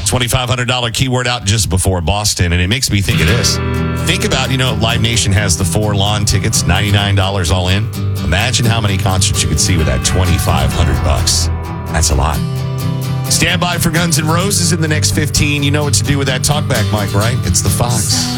$2,500 keyword out just before Boston, and it makes me think of this. Think about, Live Nation has the 4 lawn tickets, $99 all in. Imagine how many concerts you could see with that $2,500. That's a lot. Stand by for Guns N' Roses in the next 15. You know what to do with that talkback mic, right? It's the Fox.